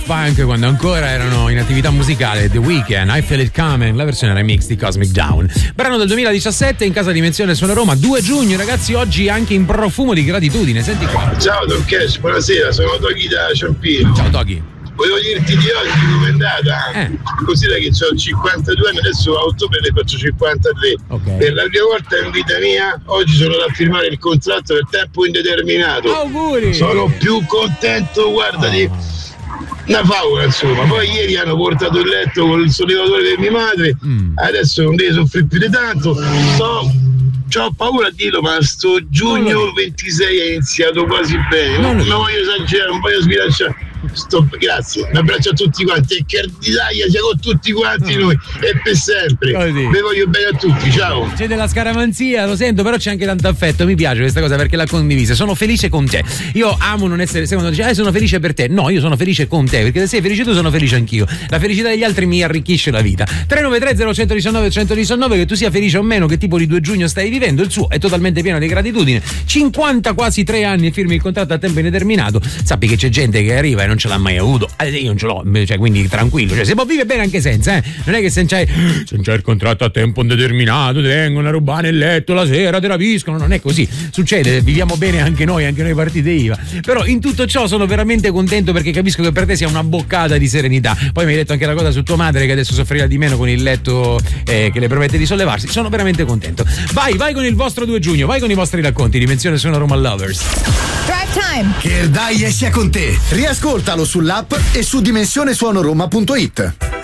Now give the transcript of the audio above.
Punk quando ancora erano in attività musicale. The Weeknd, I Feel It Coming, la versione remix di Cosmic Dawn. Brano del 2017 in casa Dimensione Suona Roma, 2 giugno, ragazzi, oggi anche in profumo di gratitudine. Senti qua. Ciao Don Cash, buonasera, sono Toghi da Ciampino. Ciao Toghi. Volevo dirti di oggi come è andata. Considera che ho 52 anni, adesso a ottobre ne faccio 53. Okay. Per la prima volta in vita mia oggi sono da firmare il contratto per tempo indeterminato. Auguri! Sono più contento, guarda, di una favola, insomma. Poi ieri hanno portato il letto con il sollevatore per mia madre. Adesso non devo soffrire più di tanto. C'ho paura a dirlo, ma sto giugno 26 è iniziato quasi bene. Non voglio esagerare, non voglio sbilanciare. Grazie, un abbraccio a tutti quanti e che l'Italia sia con tutti quanti noi e per sempre. Vi voglio bene a tutti, ciao. C'è della scaramanzia, lo sento, però c'è anche tanto affetto. Mi piace questa cosa perché l'ha condivisa. Sono felice con te. Io amo non essere, secondo dice, sono felice per te. No, io sono felice con te, perché se sei felice tu sono felice anch'io. La felicità degli altri mi arricchisce la vita. 393 0119 119, che tu sia felice o meno, che tipo di 2 giugno stai vivendo, il suo è totalmente pieno di gratitudine. 50 quasi 3 anni e firmi il contratto a tempo indeterminato. Sappi che c'è gente che arriva e non ce l'ha mai avuto, io non ce l'ho, cioè, quindi tranquillo, cioè, si può vivere bene anche senza, non è che se c'hai il contratto a tempo indeterminato ti vengono a rubare nel letto la sera, ti rapiscono, non è così, succede, viviamo bene anche noi partite IVA, però in tutto ciò sono veramente contento perché capisco che per te sia una boccata di serenità. Poi mi hai detto anche la cosa su tua madre che adesso soffrirà di meno con il letto che le promette di sollevarsi, sono veramente contento. Vai con il vostro 2 giugno, vai con i vostri racconti. Dimensione Suona Roma Lovers. Drive Time. Che il dai sia con te. Riascoltalo sull'app e su dimensionesuonoroma.it.